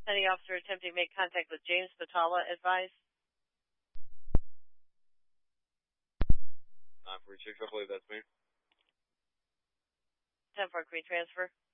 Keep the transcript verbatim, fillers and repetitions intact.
Any officer attempting to make contact with James Batala, advise. nine four six, I believe that's me. ten four, can we transfer?